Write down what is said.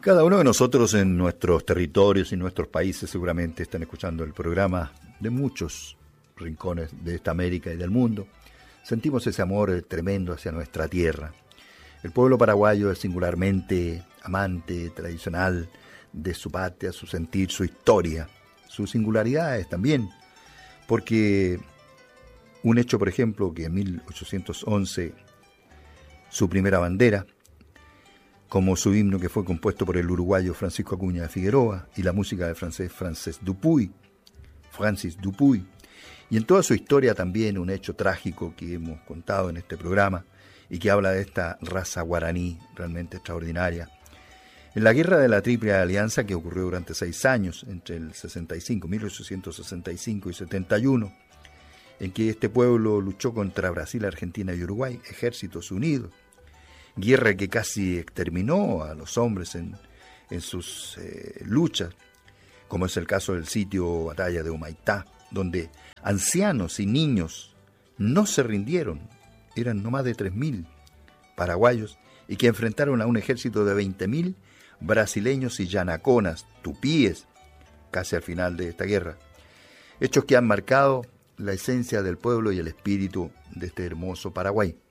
Cada uno de nosotros en nuestros territorios y nuestros países seguramente están escuchando el programa de muchos rincones de esta América y del mundo. Sentimos ese amor tremendo hacia nuestra tierra. El pueblo paraguayo es singularmente amante, tradicional de su patria, su sentir, su historia, sus singularidades también. Porque un hecho, por ejemplo, que en 1811 su primera bandera, como su himno que fue compuesto por el uruguayo Francisco Acuña de Figueroa y la música del francés Francis Dupuy. Y en toda su historia también un hecho trágico que hemos contado en este programa y que habla de esta raza guaraní realmente extraordinaria. En la guerra de la Triple Alianza, que ocurrió durante 6 años, entre el 1865 y 71, en que este pueblo luchó contra Brasil, Argentina y Uruguay, ejércitos unidos, guerra que casi exterminó a los hombres en sus luchas, como es el caso del sitio batalla de Humaitá, donde ancianos y niños no se rindieron, eran no más de 3.000 paraguayos, y que enfrentaron a un ejército de 20.000 brasileños y yanaconas, tupíes, casi al final de esta guerra. Hechos que han marcado la esencia del pueblo y el espíritu de este hermoso Paraguay.